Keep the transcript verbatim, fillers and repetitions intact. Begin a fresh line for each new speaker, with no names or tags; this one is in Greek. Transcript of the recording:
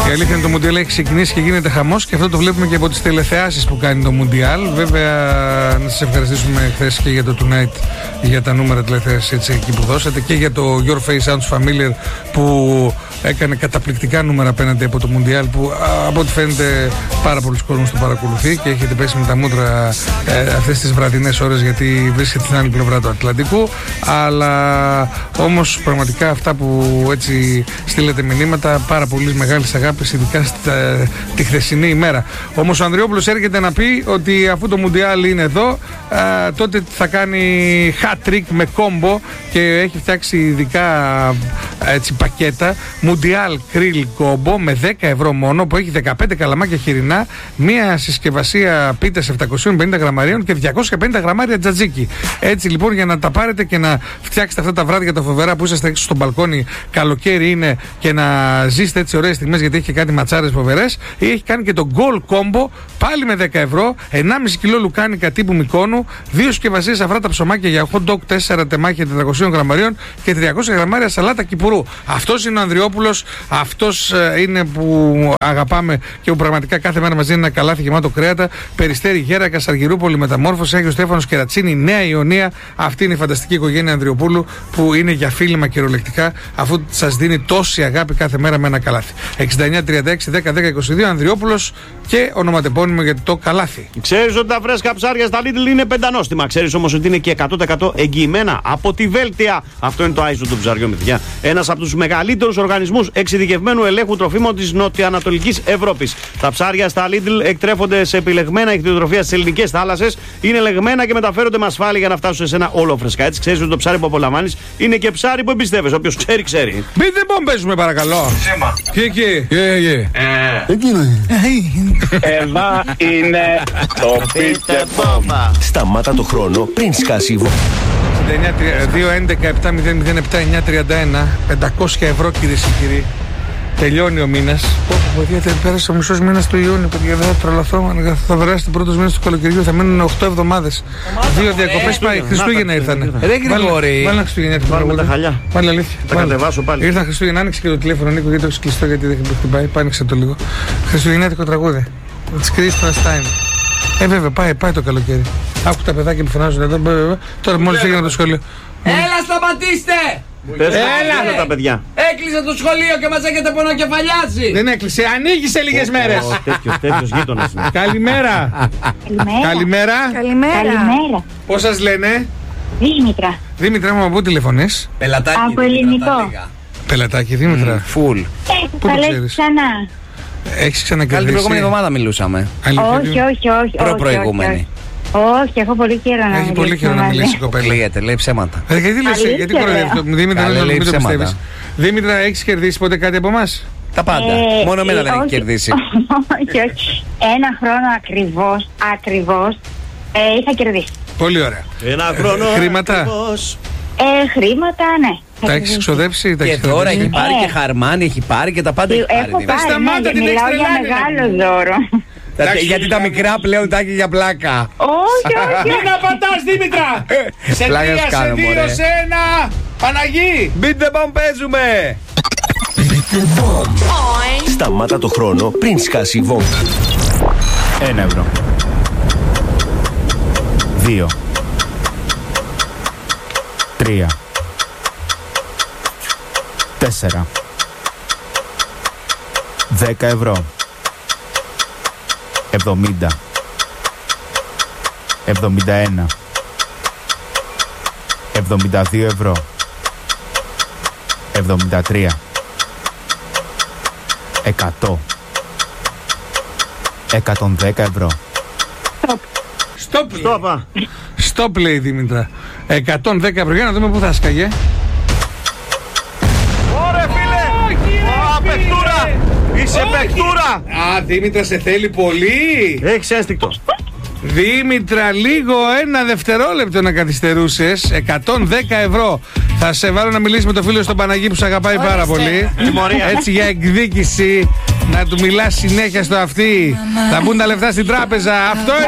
Η αλήθεια είναι το Μουντιάλ έχει ξεκινήσει και γίνεται χαμός και αυτό το βλέπουμε και από τις τηλεθεάσεις που κάνει το Μουντιάλ. Βέβαια, να σας ευχαριστήσουμε χθες και για το Tonight, για τα νούμερα τηλεθέασης έτσι εκεί που δώσατε, και για το Your Face Sounds Familiar που έκανε καταπληκτικά νούμερα απέναντι από το Μουντιάλ, που από ό,τι φαίνεται πάρα πολλοί κόσμος το παρακολουθεί και έχετε πέσει με τα μούτρα ε, αυτές τις βραδινές ώρες, γιατί βρίσκεται στην άλλη πλευρά του Ατλαντικού. Αλλά όμως πραγματικά αυτά που έτσι στείλετε μηνύματα, πάρα πολύ μεγάλες αγάπης, ειδικά στα, τη χθεσινή ημέρα. Όμως ο Ανδριόπουλος έρχεται να πει ότι αφού το Μουντιάλ είναι εδώ, α, τότε θα κάνει hat trick με κόμπο και έχει φτιάξει ειδικά έτσι πακέτα Μουντιάλ Krill Combo με δέκα ευρώ μόνο, που έχει δεκαπέντε καλαμάκια χοιρινά, μία συσκευασία πίτας επτακόσια πενήντα γραμμαρίων και διακόσια πενήντα γραμμάρια τζατζίκι. Έτσι λοιπόν, για να τα πάρετε και να φτιάξετε αυτά τα βράδια τα φοβερά που είσαστε έξω στο μπαλκόνι, καλοκαίρι είναι, και να ζήσετε έτσι ωραίες στιγμές, γιατί έχει και κάτι ματσάρες φοβερές. Έχει κάνει και το Gold Combo πάλι με δέκα ευρώ, ενάμιση κιλό λουκάνικα τύπου Μικόνου, δύο συσκευασίες αφρά τα ψωμάκια για hot dog, τέσσερα τεμάχια τετρακόσια γραμμαρίων και τριακόσια γραμμάρια σαλάτα κυπουρού. Αυτός είναι ο Ανδριόπουλος, αυτός είναι που αγαπάμε και που πραγματικά κάθε μέρα μας δίνει ένα καλάθι γεμάτο κρέατα. Περιστέρι, Γέρακας, Αργυρούπολη, Μεταμόρφωση, Άγιος Στέφανος, Κερατσίνη, Νέα Ιωνία. Αυτή είναι η φανταστική οικογένεια Ανδριοπούλου, που είναι για φίλημα κυριολεκτικά, αφού σας δίνει τόση αγάπη κάθε μέρα με ένα καλάθι. εξήντα εννιά τριάντα έξι δέκα δέκα είκοσι δύο Ανδριόπουλος και ονοματεπώνυμο για το καλάθι.
Ξέρεις ότι τα φρέσκα ψάρια στα Lidl είναι πεντανόστιμα. Ξέρεις όμως ότι είναι και εκατό τοις εκατό εγγυημένα από τη Βέλτια. Αυτό είναι το άι ες ο των ψαριών, παιδιά. Ένας από τους μεγαλύτερους οργανισμούς εξειδικευμένου ελέγχου τροφίμων της νοτιοανατολικής Ευρώπης. Τα ψάρια στα Lidl εκτρέφονται σε επιλεγμένα ηχθειοτροφία στις ελληνικές θάλασσες. Είναι ελεγμένα και μεταφέρονται με ασφάλεια για να φτάσουν σε ένα όλο φρεσκά. Έτσι ξέρεις ότι το ψάρι που απολαμβάνεις είναι και ψάρι που εμπιστεύεσαι. Όποιος ξέρει, ξέρει.
Μπείτε μπομ, παίζουμε παρακαλώ.
Σήμα.
Και εκεί.
Εκείνο είναι. Εδώ είναι το πίτε μπομ.
Σταμάτα το χρόνο πριν σκάσει η βόμβα.
δύο έντεκα επτά μηδέν μηδέν επτά εννιά τριάντα ένα, πεντακόσια ευρώ κυρίες και κύριοι. Τελειώνει ο μήνας. Όχι, παιδιά, πέρασε ο μισός μήνας του Ιούνιου. Παιδιά, δεν θα τρελαθώ. Θα περάσει τον πρώτο μήνα του καλοκαιριού. Θα μείνουν οκτώ εβδομάδες. Δύο διακοπές πάει. Χριστούγεννα ήρθανε.
Ρε Γρηγόρη.
Βάλε ένα Χριστούγεννιάτικο
τραγούδι. Βάλε τα χαλιά.
Βάλε αλήθεια.
Θα κατεβάσω πάλι.
Ήρθαν Χριστούγεννα, άνοιξε και το τηλέφωνο Νίκο, γιατί το έχει κλειστό, γιατί δεν χτυπάει. Πάνοιξε το λίγο. Χριστούγεννιάτικο τραγούδι. It's Christmas time. Ε, βέβαια, πάει, πάει το καλοκαίρι. Άκου τα παιδάκια που φωνάζουν εδώ. Τώρα μόλις έγινε το σχολείο.
Έλα, σταματήστε!
Έλα τα παιδιά.
Έκλεισε το σχολείο και μας έχετε πονοκεφαλιάσει.
Δεν έκλεισε, ανοίγει σε λίγες μέρες.
Τέτοιος, τέτοιος γείτονας είναι.
Καλημέρα.
Καλημέρα.
Καλημέρα.
Καλημέρα.
Πώς σας λένε?
Δήμητρα.
Δήμητρα μου, από πού τηλεφωνείς?
Πελατάκι.
Από ελληνικό.
Πελατάκι, Δήμητρα.
Φουλ.
Πού το ξέρεις?
Ξανά.
Έχεις ξανακερδίσει?
Καλή την προηγούμενη εβδομάδα μιλούσαμε.
Όχι, όχι, όχι.
Προ-προηγούμενη.
Όχι, έχω πολύ καιρό να μιλήσω.
Έχει πολύ καιρό να μιλήσει η κοπέλα.
Κλείεται, λέει ψέματα.
Ε, γιατί λες, γιατί κοροϊδεύεις? Δήμητρα, δεν το πιστεύεις. Δήμητρα, έχεις κερδίσει ποτέ κάτι από εμάς?
Τα πάντα.
Ε,
Μόνο εμένα
ε,
δεν έχει
όχι,
κερδίσει.
Όχι, όχι. Ένα χρόνο ακριβώς, ακριβώς ε, είχα κερδίσει.
Πολύ ωραία.
Ένα χρόνο.
Ε, χρήματα.
Ε, χρήματα, ναι.
Τα έχεις ξοδέψει?
Και τώρα έχει πάρει και χαρμάνι, έχει πάρει και τα πάντα έχει πάρει.
Έχω πάρει,
σταμάτα,
ναι,
την
μιλάω
έχεις
για
τρελάνει,
μεγάλο δώρο.
Γιατί τα μικρά πλέον τα έχει για πλάκα.
Όχι, όχι.
Μην απατάς, Δήμητρα! Σε τρία, σε δύο, σε ένα! Παναγί!
Μπείτε μπαμ, παίζουμε!
Σταμάτα το χρόνο πριν σκάσει η βόμβα.
Ένα ευρώ. Δύο. Τρία. Τέσσερα. Δέκα ευρώ. Εβδομήντα. Εβδομήντα ένα. Εβδομήντα δύο ευρώ. Εβδομήντα τρία. Εκατό. Εκατόν δέκα ευρώ.
Στοπ!
Στόπα.
Στοπ, λέει η Δήμητρα. εκατόν δέκα ευρώ. Για να δούμε πού θα σκαγε.
Ωρε φίλε! Παιχτούρα! Είσαι παιχτούρα!
Α, Δήμητρα, σε θέλει πολύ.
Έχεις ένστικτο.
Δήμητρα, λίγο ένα δευτερόλεπτο να καθυστερούσες. εκατόν δέκα ευρώ. Θα σε βάλω να μιλήσεις με το φίλο στον Παναγί που σε αγαπάει πάρα πολύ. Έτσι για εκδίκηση. Να του μιλάς συνέχεια στο αυτί. Θα μπουν τα λεφτά στην τράπεζα. Αυτό